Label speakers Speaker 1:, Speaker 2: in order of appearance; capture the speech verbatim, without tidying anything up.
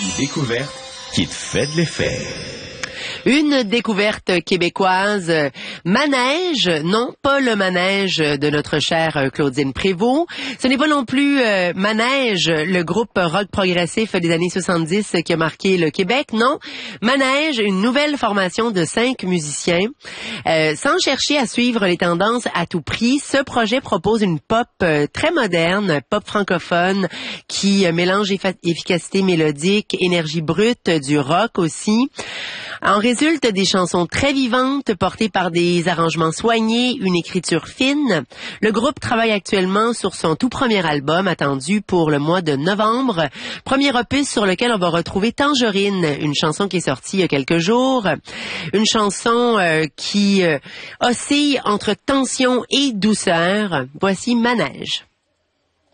Speaker 1: Une découverte qui te fait de l'effet.
Speaker 2: Une découverte québécoise, manège, non pas le manège de notre chère Claudine Prévost. Ce n'est pas non plus euh, Manège, le groupe rock progressif des années soixante-dix qui a marqué le Québec. Non, Manège, une nouvelle formation de cinq musiciens. Euh, sans chercher à suivre les tendances à tout prix, ce projet propose une pop euh, très moderne, pop francophone, qui euh, mélange effa- efficacité mélodique, énergie brute, du rock aussi. En résulte des chansons très vivantes, portées par des arrangements soignés, une écriture fine. Le groupe travaille actuellement sur son tout premier album, attendu pour le mois de novembre. Premier opus sur lequel on va retrouver Tangerine, une chanson qui est sortie il y a quelques jours. Une chanson euh, qui euh, oscille entre tension et douceur. Voici Manège.